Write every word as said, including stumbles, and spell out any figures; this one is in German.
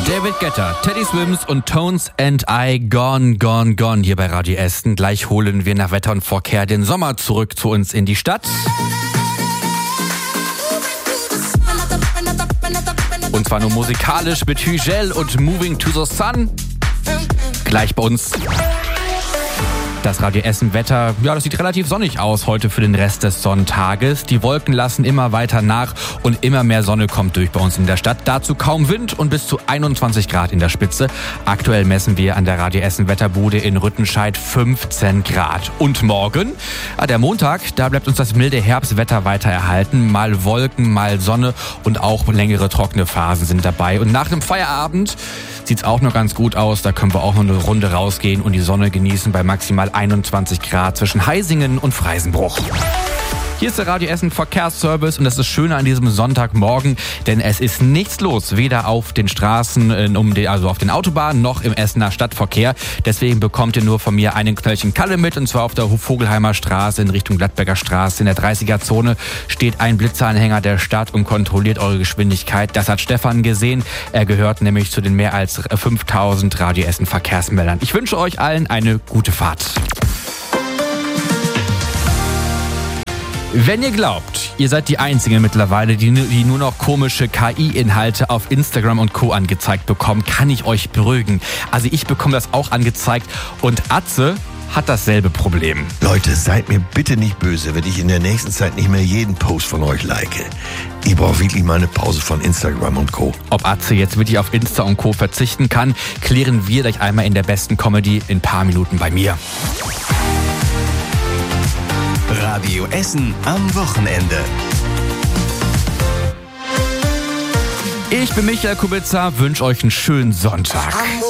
David Guetta, Teddy Swims und Tones and I Gone, Gone, Gone hier bei Radio Essen. Gleich holen wir nach Wetter und Verkehr den Sommer zurück zu uns in die Stadt. Und zwar nur musikalisch mit Hügel und Moving to the Sun. Gleich bei uns. Das Radio Essen Wetter, ja, das sieht relativ sonnig aus heute für den Rest des Sonntages. Die Wolken lassen immer weiter nach und immer mehr Sonne kommt durch bei uns in der Stadt. Dazu kaum Wind und bis zu einundzwanzig Grad in der Spitze. Aktuell messen wir an der Radio Essen Wetterbude in Rüttenscheid fünfzehn Grad. Und morgen, der Montag, da bleibt uns das milde Herbstwetter weiter erhalten. Mal Wolken, mal Sonne und auch längere trockene Phasen sind dabei. Und nach dem Feierabend sieht's auch noch ganz gut aus. Da können wir auch noch eine Runde rausgehen und die Sonne genießen bei maximal einundzwanzig Grad zwischen Heisingen und Freisenbruch. Hier ist der Radio Essen Verkehrsservice und das ist schön an diesem Sonntagmorgen, denn es ist nichts los, weder auf den Straßen, um die, also auf den Autobahnen, noch im Essener Stadtverkehr. Deswegen bekommt ihr nur von mir einen Knöllchen Kalle mit, und zwar auf der Vogelheimer Straße in Richtung Gladbecker Straße. In der dreißiger-Zone steht ein Blitzeranhänger der Stadt und kontrolliert eure Geschwindigkeit. Das hat Stefan gesehen. Er gehört nämlich zu den mehr als fünftausend Radio Essen Verkehrsmeldern. Ich wünsche euch allen eine gute Fahrt. Wenn ihr glaubt, ihr seid die Einzigen mittlerweile, die, die nur noch komische K I-Inhalte auf Instagram und Co. angezeigt bekommen, kann ich euch beruhigen. Also ich bekomme das auch angezeigt und Atze hat dasselbe Problem. Leute, seid mir bitte nicht böse, wenn ich in der nächsten Zeit nicht mehr jeden Post von euch like. Ich brauche wirklich mal eine Pause von Instagram und Co. Ob Atze jetzt wirklich auf Insta und Co. verzichten kann, klären wir gleich einmal in der besten Comedy in ein paar Minuten bei mir. Radio Essen am Wochenende. Ich bin Michael Kubica, wünsche euch einen schönen Sonntag.